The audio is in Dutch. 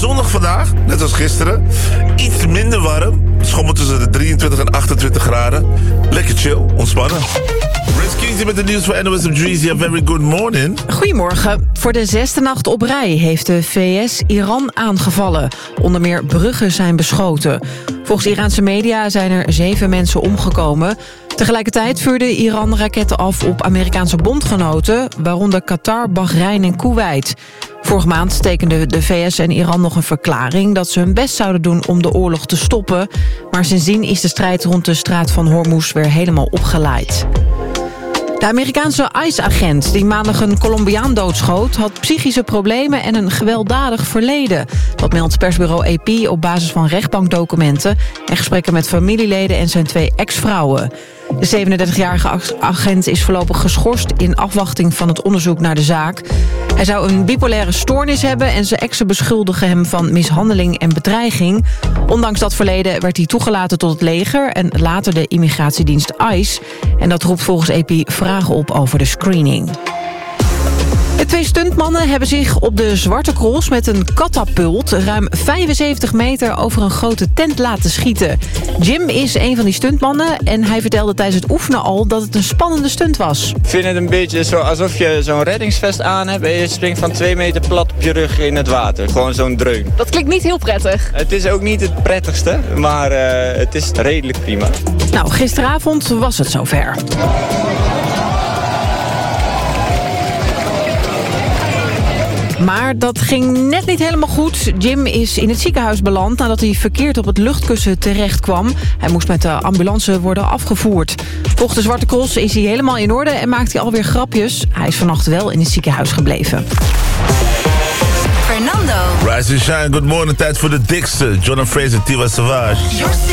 Zonnig vandaag, net als gisteren. Iets minder warm. Schommelt tussen de 23 en 28 graden. Lekker chill, ontspannen. Rizky met het nieuws van NOS op Dreezy. A very good morning. Goedemorgen. Voor de 6e nacht op rij heeft de VS Iran aangevallen. Onder meer bruggen zijn beschoten. Volgens Iraanse media zijn er 7 mensen omgekomen. Tegelijkertijd vuurde Iran raketten af op Amerikaanse bondgenoten, waaronder Qatar, Bahrein en Kuwait. Vorige maand tekenden de VS en Iran nog een verklaring dat ze hun best zouden doen om de oorlog te stoppen. Maar sindsdien is de strijd rond de straat van Hormuz weer helemaal opgeleid. De Amerikaanse ICE-agent die maandag een Colombiaan doodschoot, had psychische problemen en een gewelddadig verleden. Dat meldt persbureau AP op basis van rechtbankdocumenten en gesprekken met familieleden en zijn 2 ex-vrouwen. De 37-jarige agent is voorlopig geschorst in afwachting van het onderzoek naar de zaak. Hij zou een bipolaire stoornis hebben en zijn exen beschuldigen hem van mishandeling en bedreiging. Ondanks dat verleden werd hij toegelaten tot het leger en later de immigratiedienst ICE. En dat roept volgens AP vragen op over de screening. De 2 stuntmannen hebben zich op de Zwarte Cross met een katapult ruim 75 meter over een grote tent laten schieten. Jim is een van die stuntmannen en hij vertelde tijdens het oefenen al dat het een spannende stunt was. Ik vind het een beetje zo alsof je zo'n reddingsvest aan hebt en je springt van 2 meter plat op je rug in het water. Gewoon zo'n dreun. Dat klinkt niet heel prettig. Het is ook niet het prettigste, maar het is redelijk prima. Nou, gisteravond was het zover. Maar dat ging net niet helemaal goed. Jim is in het ziekenhuis beland nadat hij verkeerd op het luchtkussen terecht kwam. Hij moest met de ambulance worden afgevoerd. Volgens de Zwarte Cross is hij helemaal in orde en maakt hij alweer grapjes. Hij is vannacht wel in het ziekenhuis gebleven. Fernando. Rise and shine, good morning. Tijd voor de dikste. Jonah Fraser, Tiwa Savage.